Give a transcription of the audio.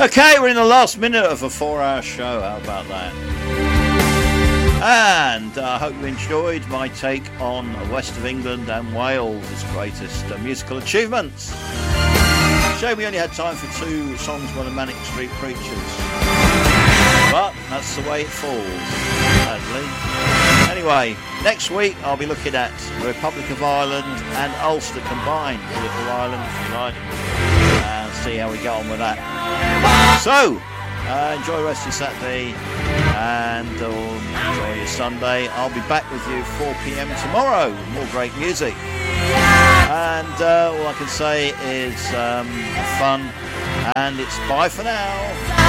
Okay, we're in the last minute of a 4-hour show. How about that? And I hope you enjoyed my take on West of England and Wales' greatest musical achievements. Shame we only had time for 2 songs by the Manic Street Preachers, but that's the way it falls, sadly. Anyway, next week I'll be looking at the Republic of Ireland and Ulster combined, Little Ireland if you like, and see how we get on with that. So, enjoy the rest of your Saturday and enjoy your Sunday. I'll be back with you 4 p.m. tomorrow with more great music. And all I can say is have fun, and it's bye for now.